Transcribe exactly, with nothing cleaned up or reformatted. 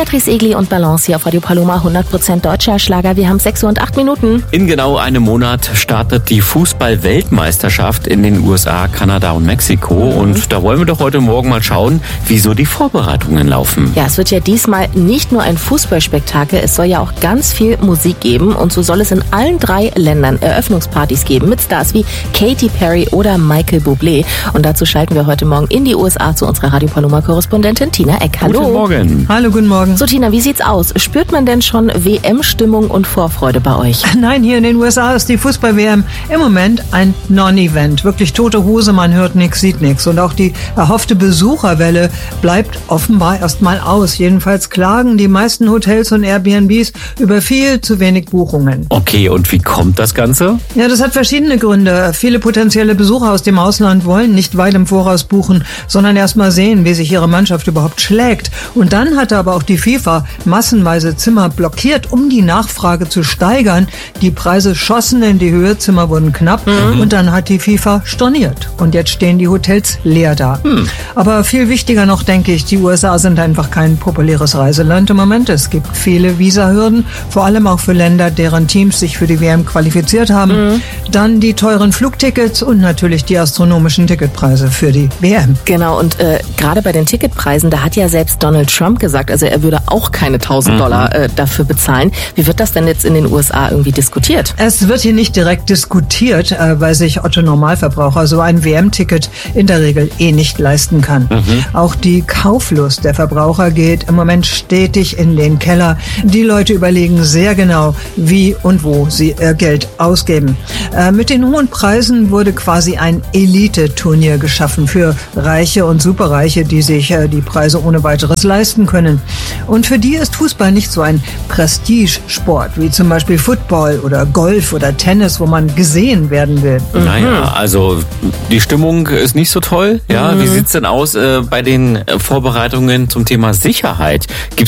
Beatrice Egli und Balance hier auf Radio Paloma, hundert Prozent deutscher Schlager. Wir haben sechs Uhr und acht Minuten. In genau einem Monat startet die Fußball-Weltmeisterschaft in den U S A, Kanada und Mexiko. Mhm. Und da wollen wir doch heute Morgen mal schauen, wie so die Vorbereitungen laufen. Ja, es wird ja diesmal nicht nur ein Fußballspektakel, es soll ja auch ganz viel Musik geben. Und so soll es in allen drei Ländern Eröffnungspartys geben mit Stars wie Katy Perry oder Michael Bublé. Und dazu schalten wir heute Morgen in die U S A zu unserer Radio Paloma-Korrespondentin Tina Eck. Hallo. Guten Morgen. Hallo, guten Morgen. So Tina, wie sieht's aus? Spürt man denn schon W M-Stimmung und Vorfreude bei euch? Nein, hier in den U S A ist die Fußball-W M im Moment ein Non-Event. Wirklich tote Hose, man hört nichts, sieht nichts. Und auch die erhoffte Besucherwelle bleibt offenbar erstmal aus. Jedenfalls klagen die meisten Hotels und Airbnbs über viel zu wenig Buchungen. Okay, und wie kommt das Ganze? Ja, das hat verschiedene Gründe. Viele potenzielle Besucher aus dem Ausland wollen nicht weit im Voraus buchen, sondern erst mal sehen, wie sich ihre Mannschaft überhaupt schlägt. Und dann hatte aber auch die FIFA massenweise Zimmer blockiert, um die Nachfrage zu steigern. Die Preise schossen in die Höhe, Zimmer wurden knapp mhm. und dann hat die FIFA storniert. Und jetzt stehen die Hotels leer da. Mhm. Aber viel wichtiger noch, denke ich, die U S A sind einfach kein populäres Reiseland im Moment. Es gibt viele Visahürden, vor allem auch für Länder, deren Teams sich für die W M qualifiziert haben. Mhm. Dann die teuren Flugtickets und natürlich die astronomischen Ticketpreise für die W M. Genau, und äh, gerade bei den Ticketpreisen, da hat ja selbst Donald Trump gesagt, also er würde auch keine tausend Dollar äh, dafür bezahlen. Wie wird das denn jetzt in den U S A irgendwie diskutiert? Es wird hier nicht direkt diskutiert, äh, weil sich Otto Normalverbraucher so ein W M-Ticket in der Regel eh nicht leisten kann. Mhm. Auch die Kauflust der Verbraucher geht im Moment stetig in den Keller. Die Leute überlegen sehr genau, wie und wo sie ihr Geld ausgeben. Äh, mit den hohen Preisen wurde quasi ein Elite-Turnier geschaffen für Reiche und Superreiche, die sich äh, die Preise ohne weiteres leisten können. Und für die ist Fußball nicht so ein Prestigesport, wie zum Beispiel Football oder Golf oder Tennis, wo man gesehen werden will. Naja, also die Stimmung ist nicht so toll. Ja, mhm. Wie sieht's denn aus äh, bei den Vorbereitungen zum Thema Sicherheit? Gibt's